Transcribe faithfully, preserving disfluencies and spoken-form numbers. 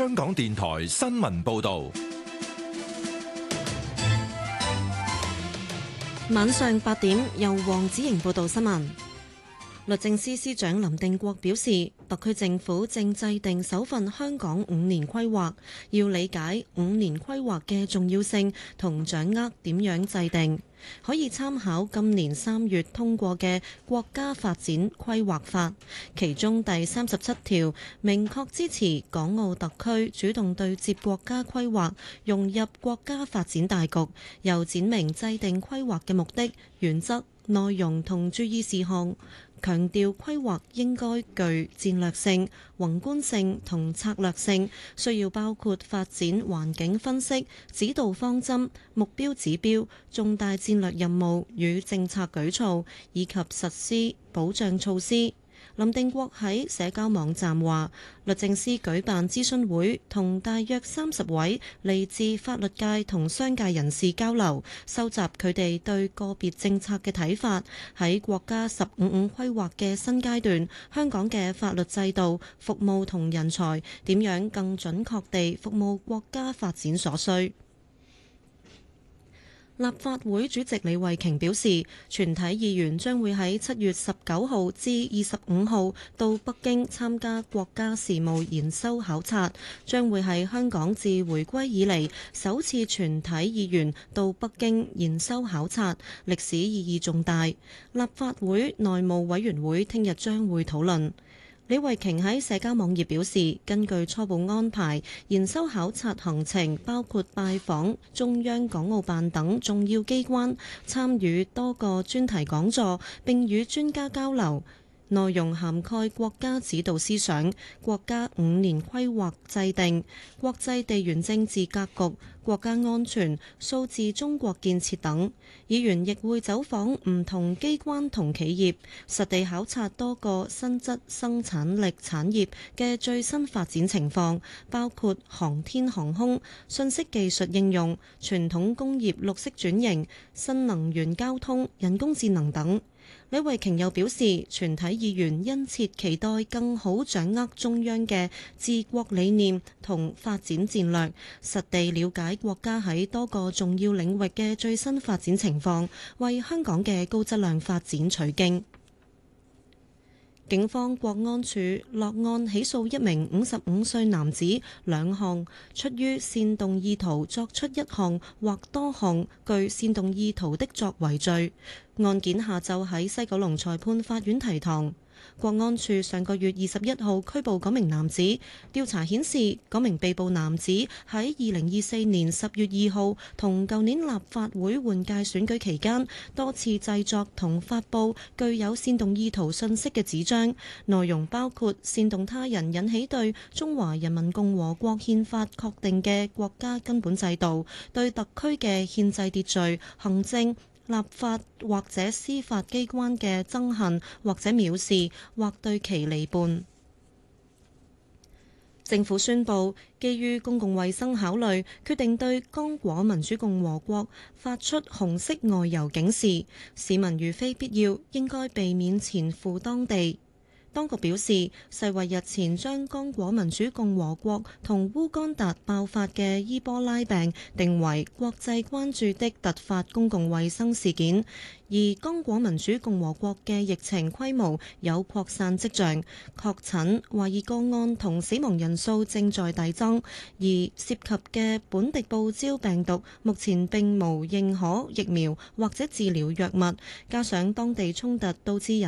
香港電台新聞報道。 晚上八點，由黃子瑩報道新聞。律政司司長林定國表示，特區政府正制定首份香港五年規劃，要理解五年規劃嘅重要性同掌握點樣制定，可以參考今年三月通過嘅國家發展規劃法，其中第三十七條明確支持港澳特區主動對接國家規劃，融入國家發展大局，又闡明制定規劃嘅目的、原則、內容同注意事項，強調規劃應該具戰略性、宏觀性同策略性，需要包括發展環境分析、指導方針、目標指標、重大戰略任務與政策舉措，以及實施保障措施。林定國喺社交網站話，律政司舉辦諮詢會，同大約三十位嚟自法律界同商界人士交流，收集佢哋對個別政策嘅睇法。喺國家十五五規劃嘅新階段，香港嘅法律制度、服務同人才點樣更準確地服務國家發展所需。立法會主席李慧瓊表示，全體議員將會喺七月十九號至二十五號到北京參加國家事務研修考察，將會係香港自回歸以嚟首次全體議員到北京研修考察，歷史意義重大。立法會內務委員會聽日將會討論。李慧瓊喺社交網頁表示，根據初步安排，研修考察行程包括拜訪中央港澳辦等重要機關，參與多個專題講座，並與專家交流。內容涵蓋國家指導思想、國家五年規劃制定、國際地緣政治格局、國家安全、數字中國建設等。議員亦會走訪唔同機關同企業，實地考察多個新質生產力產業嘅最新發展情況，包括航天航空、信息技術應用、傳統工業綠色轉型、新能源交通、人工智能等。李慧瓊又表示，全體議員殷切期待更好掌握中央嘅治國理念同發展戰略，實地了解國家喺多個重要領域嘅最新發展情況，為香港嘅高質量發展取經。警方國安處落案起訴一名五十五歲男子兩項出於煽動意圖作出一項或多項具煽動意圖的作為罪。案件下晝喺西九龍裁判法院提堂。國安處上個月二十一號拘捕嗰名男子，調查顯示嗰名被捕男子喺二零二四年十月二號同舊年立法會換屆選舉期間，多次製作同發布具有煽動意圖信息嘅紙張，內容包括煽動他人引起對中華人民共和國憲法確定嘅國家根本制度、對特區嘅憲制秩序、行政、立法或者司法機關嘅憎恨或者藐視，或對其離叛。政府宣布，基於公共衛生考慮，決定對剛果民主共和國發出紅色外遊警示，市民如非必要，應該避免前赴當地。當局表示，世衛日前將剛果民主共和國同烏干達爆發嘅伊波拉病定為國際關注的突發公共衛生事件，而剛果民主共和國嘅疫情規模有擴散跡象，確診、懷疑個案同死亡人數正在遞增，而涉及嘅本地報招病毒目前並無認可疫苗或者治療藥物，加上當地衝突導致人